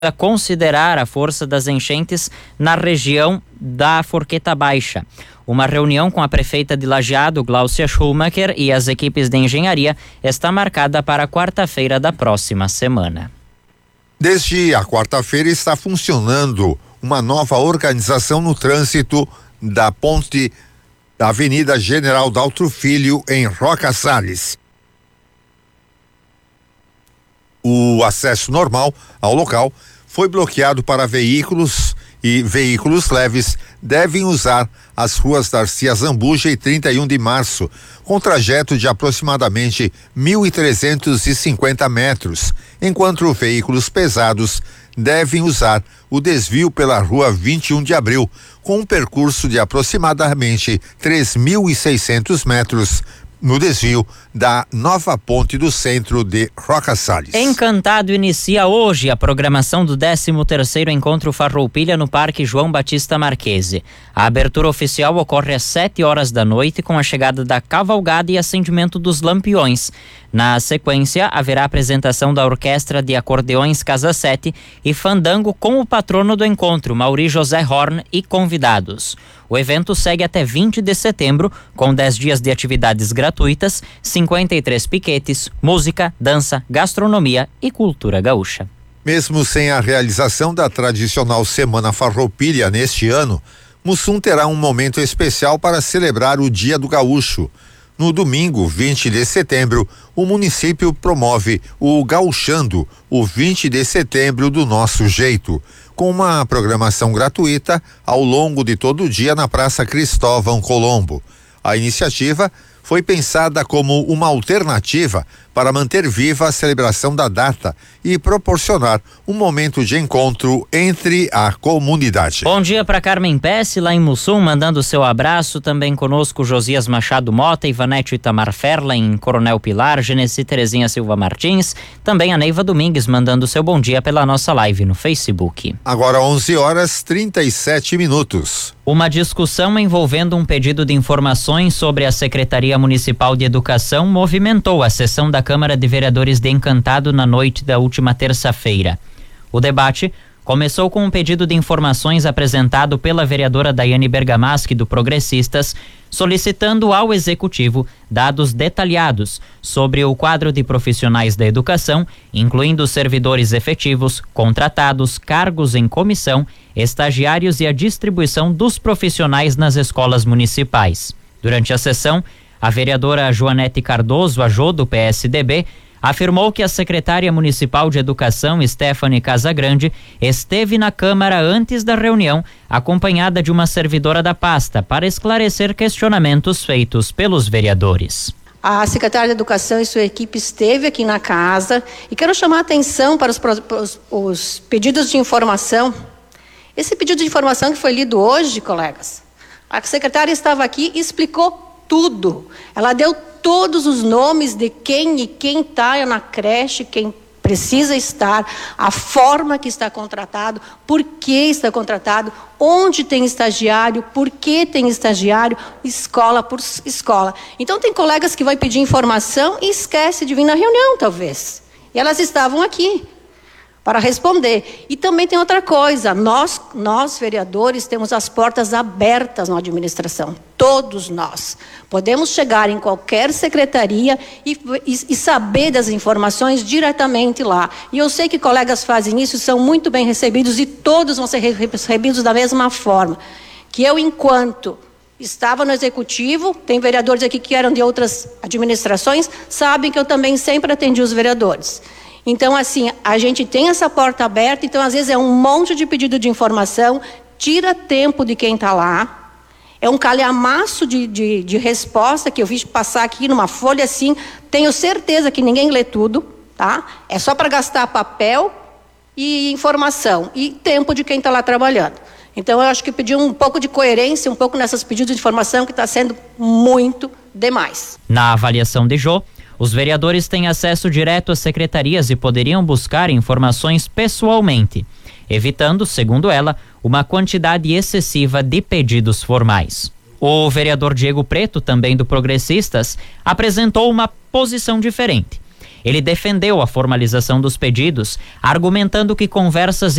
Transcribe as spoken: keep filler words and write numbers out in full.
considerar a força das enchentes na região da Forqueta Baixa. Uma reunião com a prefeita de Lajeado, Gláucia Schumacher, e as equipes de engenharia está marcada para quarta-feira da próxima semana. Desde a quarta-feira está funcionando uma nova organização no trânsito da ponte da Avenida General Daltro Filho, em Roca Salles. O acesso normal ao local foi bloqueado para veículos e veículos leves devem usar as ruas Darcia Zambuja e trinta e um de março, com trajeto de aproximadamente mil trezentos e cinquenta metros, enquanto veículos pesados devem usar o desvio pela rua vinte e um de abril, com um percurso de aproximadamente três mil e seiscentos metros, no desvio da nova ponte do centro de Roca Salles. Encantado inicia hoje a programação do décimo terceiro Encontro Farroupilha no Parque João Batista Marquese. A abertura oficial ocorre às sete horas da noite, com a chegada da cavalgada e acendimento dos lampiões. Na sequência, haverá apresentação da Orquestra de Acordeões Casa sete e fandango com o patrono do encontro, Mauri José Horn, e convidados. O evento segue até vinte de setembro, com dez dias de atividades gratuitas, cinquenta e três piquetes, música, dança, gastronomia e cultura gaúcha. Mesmo sem a realização da tradicional Semana Farroupilha neste ano, Mussum terá um momento especial para celebrar o Dia do Gaúcho. No domingo, vinte de setembro, o município promove o Gauchando, o vinte de setembro do nosso jeito, com uma programação gratuita ao longo de todo o dia na Praça Cristóvão Colombo. A iniciativa foi pensada como uma alternativa para manter viva a celebração da data e proporcionar um momento de encontro entre a comunidade. Bom dia para Carmen Pesce, lá em Mussum, mandando seu abraço. Também conosco Josias Machado Mota, Ivanete Itamar Ferla em Coronel Pilar, Genesi Terezinha Silva Martins, também a Neiva Domingues mandando seu bom dia pela nossa live no Facebook. Agora onze horas trinta e sete minutos. Uma discussão envolvendo um pedido de informações sobre a Secretaria Municipal de Educação movimentou a sessão da Câmara de Vereadores de Encantado na noite da última terça-feira. O debate começou com um pedido de informações apresentado pela vereadora Daiane Bergamaschi, do Progressistas, solicitando ao Executivo dados detalhados sobre o quadro de profissionais da educação, incluindo servidores efetivos, contratados, cargos em comissão, estagiários e a distribuição dos profissionais nas escolas municipais. Durante a sessão, a vereadora Joanete Cardoso, a Jô, do P S D B, afirmou que a secretária municipal de Educação, Stephanie Casagrande, esteve na Câmara antes da reunião, acompanhada de uma servidora da pasta, para esclarecer questionamentos feitos pelos vereadores. A secretária de Educação e sua equipe esteve aqui na casa e quero chamar a atenção para os, os, os pedidos de informação. Esse pedido de informação que foi lido hoje, colegas, a secretária estava aqui e explicou tudo. Ela deu todos os nomes de quem e quem está na creche, quem precisa estar, a forma que está contratado, por que está contratado, onde tem estagiário, por que tem estagiário, escola por escola. Então tem colegas que vão pedir informação e esquece de vir na reunião, talvez. E elas estavam aqui para responder. E também tem outra coisa, nós, nós vereadores temos as portas abertas na administração, todos nós. Podemos chegar em qualquer secretaria e, e, e saber das informações diretamente lá. E eu sei que colegas fazem isso, são muito bem recebidos e todos vão ser recebidos da mesma forma. Que eu, enquanto estava no executivo, tem vereadores aqui que eram de outras administrações, sabem que eu também sempre atendi os vereadores. Então, assim, a gente tem essa porta aberta, então às vezes é um monte de pedido de informação, tira tempo de quem está lá, é um calhamaço de, de, de resposta que eu vi passar aqui numa folha assim, tenho certeza que ninguém lê tudo, tá? É só para gastar papel e informação, e tempo de quem está lá trabalhando. Então, eu acho que pedir um pouco de coerência, um pouco nessas pedidos de informação que está sendo muito demais. Na avaliação de Jô, os vereadores têm acesso direto às secretarias e poderiam buscar informações pessoalmente, evitando, segundo ela, uma quantidade excessiva de pedidos formais. O vereador Diego Preto, também do Progressistas, apresentou uma posição diferente. Ele defendeu a formalização dos pedidos, argumentando que conversas